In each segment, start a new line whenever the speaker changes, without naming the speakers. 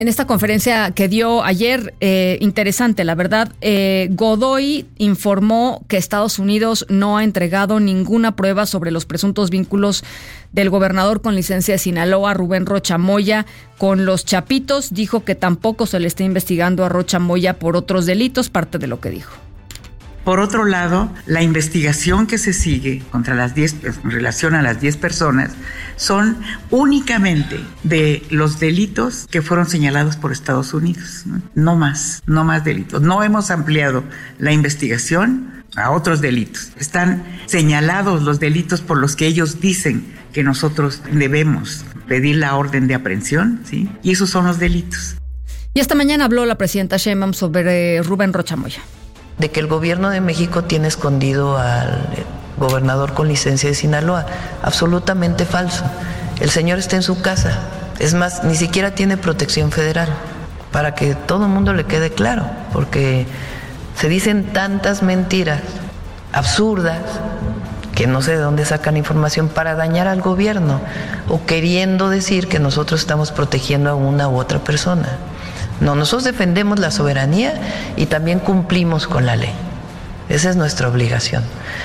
En esta conferencia que dio ayer, interesante, la verdad, Godoy informó que Estados Unidos no ha entregado ninguna prueba sobre los presuntos vínculos del gobernador con licencia de Sinaloa, Rubén Rocha Moya, con los Chapitos. Dijo que tampoco se le está investigando a Rocha Moya por otros delitos, parte de lo que dijo.
Por otro lado, la investigación que se sigue contra las 10, en relación a las 10 personas, son únicamente de los delitos que fueron señalados por Estados Unidos, no más delitos. No hemos ampliado la investigación a otros delitos. Están señalados los delitos por los que ellos dicen que nosotros debemos pedir la orden de aprehensión, ¿sí? Y esos son los delitos.
Y esta mañana habló la presidenta Sheinbaum sobre Rubén Rocha Moya.
De que el gobierno de México tiene escondido al gobernador con licencia de Sinaloa. Absolutamente falso. El señor está en su casa. Es más, ni siquiera tiene protección federal. Para que todo el mundo le quede claro. Porque se dicen tantas mentiras absurdas que no sé de dónde sacan información para dañar al gobierno o queriendo decir que nosotros estamos protegiendo a una u otra persona. No, nosotros defendemos la soberanía y también cumplimos con la ley. Esa es nuestra obligación.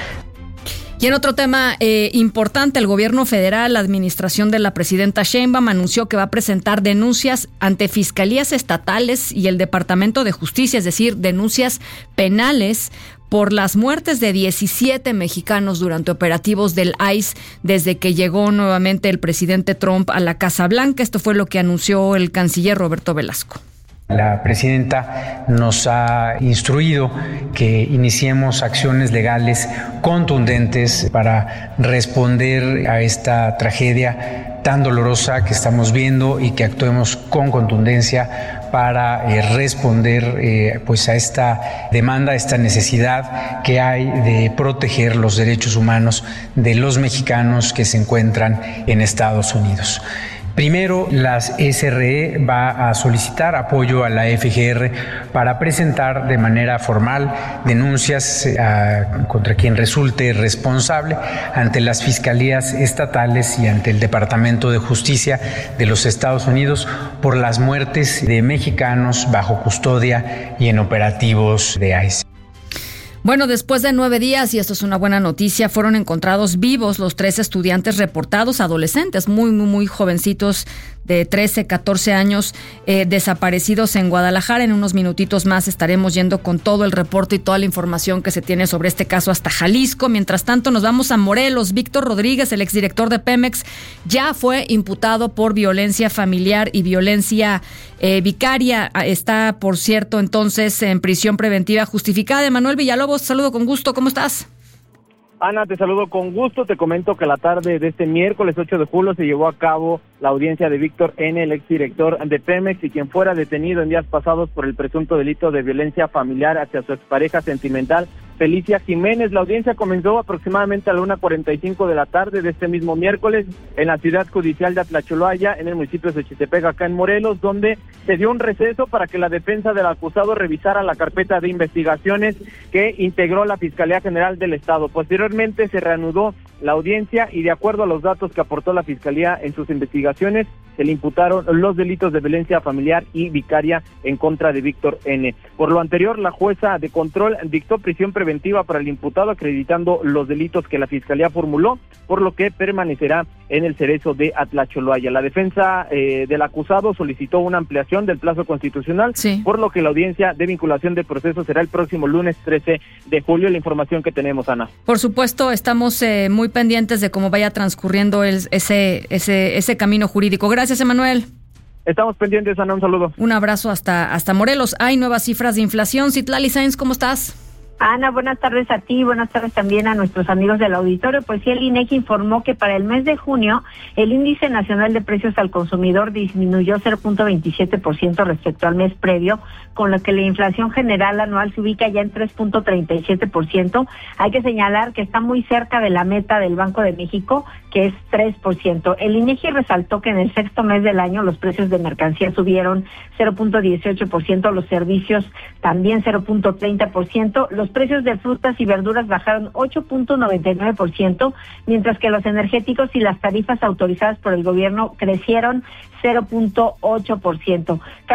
Y en otro tema importante, el gobierno federal, la administración de la presidenta Sheinbaum anunció que va a presentar denuncias ante fiscalías estatales y el Departamento de Justicia, es decir, denuncias penales por las muertes de 17 mexicanos durante operativos del ICE desde que llegó nuevamente el presidente Trump a la Casa Blanca. Esto fue lo que anunció el canciller Roberto Velasco.
La presidenta nos ha instruido que iniciemos acciones legales contundentes para responder a esta tragedia tan dolorosa que estamos viendo y que actuemos con contundencia para responder pues a esta demanda, a esta necesidad que hay de proteger los derechos humanos de los mexicanos que se encuentran en Estados Unidos. Primero, la SRE va a solicitar apoyo a la FGR para presentar de manera formal denuncias contra quien resulte responsable ante las fiscalías estatales y ante el Departamento de Justicia de los Estados Unidos por las muertes de mexicanos bajo custodia y en operativos de ICE.
Bueno, después de 9 días, y esto es una buena noticia, fueron encontrados vivos los 3 estudiantes reportados, adolescentes, muy jovencitos, de 13, 14 años, desaparecidos en Guadalajara. En unos minutitos más estaremos yendo con todo el reporte y toda la información que se tiene sobre este caso hasta Jalisco. Mientras tanto, nos vamos a Morelos. Víctor Rodríguez, el exdirector de Pemex, ya fue imputado por violencia familiar y violencia vicaria. Está, por cierto, entonces en prisión preventiva justificada. Emanuel Villalobos, saludo con gusto. ¿Cómo estás?
Ana, te saludo con gusto. Te comento que la tarde de este miércoles 8 de julio se llevó a cabo la audiencia de Víctor N., el exdirector de Pemex y quien fuera detenido en días pasados por el presunto delito de violencia familiar hacia su expareja sentimental, Felicia Jiménez. La audiencia comenzó aproximadamente a la 1:45 de la tarde de este mismo miércoles en la ciudad judicial de Atlacholoaya, en el municipio de Xochitepec, acá en Morelos, donde se dio un receso para que la defensa del acusado revisara la carpeta de investigaciones que integró la Fiscalía General del Estado. Posteriormente se reanudó la audiencia y de acuerdo a los datos que aportó la Fiscalía en sus investigaciones, se le imputaron los delitos de violencia familiar y vicaria en contra de Víctor N. Por lo anterior, la jueza de control dictó prisión preventiva para el imputado, acreditando los delitos que la Fiscalía formuló, por lo que permanecerá en el cerezo de Atlacholoaya. La defensa del acusado solicitó una ampliación del plazo constitucional, sí, por lo que la audiencia de vinculación de proceso será el próximo lunes 13 de julio. La información que tenemos, Ana.
Por supuesto, estamos muy pendientes de cómo vaya transcurriendo ese camino jurídico. Gracias, Emanuel.
Estamos pendientes, Ana, un saludo.
Un abrazo hasta Morelos. Hay nuevas cifras de inflación. Citlali Sáenz, ¿cómo estás?
Ana, buenas tardes a ti, buenas tardes también a nuestros amigos del auditorio. Pues sí, el INEGI informó que para el mes de junio el índice nacional de precios al consumidor disminuyó 0.27% respecto al mes previo, con lo que la inflación general anual se ubica ya en 3.37%. Hay que señalar que está muy cerca de la meta del Banco de México, que es 3%. El INEGI resaltó que en el sexto mes del año los precios de mercancía subieron 0.18%, los servicios también 0.30%, los Los precios de frutas y verduras bajaron 8.99%, mientras que los energéticos y las tarifas autorizadas por el gobierno crecieron 0.8%.